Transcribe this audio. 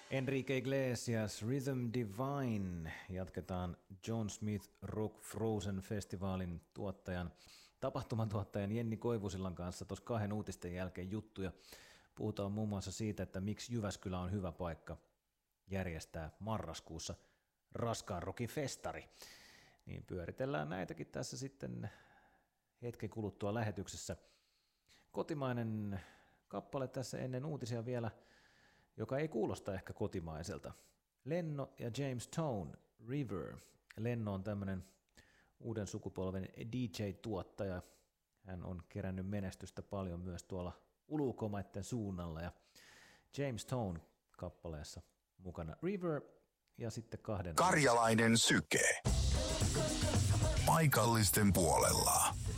Enrique Iglesias, Rhythm Divine. Jatketaan John Smith Rock Frozen Festivaalin tapahtumatuottajan Jenni Koivusillan kanssa tuossa 2 uutisten jälkeen juttuja. Puhutaan muun muassa siitä, että miksi Jyväskylä on hyvä paikka järjestää marraskuussa raskaan rockin festari. Niin pyöritellään näitäkin tässä sitten hetken kuluttua lähetyksessä. Kotimainen kappale tässä ennen uutisia vielä, joka ei kuulosta ehkä kotimaiselta. Lenno ja James Tone, River. Lenno on tämmöinen uuden sukupolven DJ-tuottaja. Hän on kerännyt menestystä paljon myös tuolla ulkomaiden suunnalla. Ja James Tone kappaleessa mukana River ja sitten 2. Karjalainen syke. Paikallisten puolella.